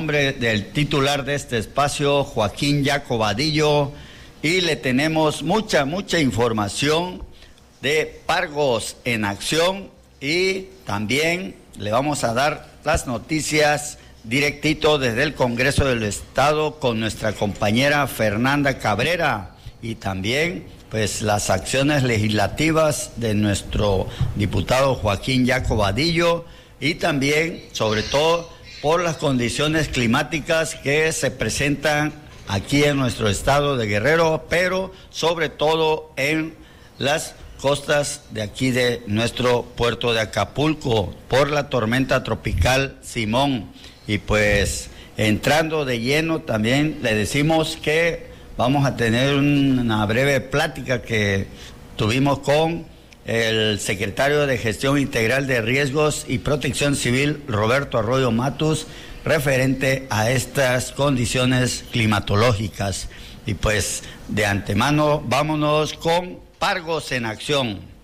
nombre del titular de este espacio, Joaquín Yaco Vadillo, y le tenemos mucha información de Pargos en Acción, y también le vamos a dar las noticias directito desde el Congreso del Estado con nuestra compañera Fernanda Cabrera, y también pues las acciones legislativas de nuestro diputado Joaquín Yaco Vadillo, y también sobre todo por las condiciones climáticas que se presentan aquí en nuestro estado de Guerrero, pero sobre todo en las costas de aquí de nuestro puerto de Acapulco por la tormenta tropical Simón. Y pues entrando de lleno también le decimos que vamos a tener una breve plática que tuvimos con el secretario de Gestión Integral de Riesgos y Protección Civil, Roberto Arroyo Matus, referente a estas condiciones climatológicas. Y pues de antemano vámonos con Pargos en Acción.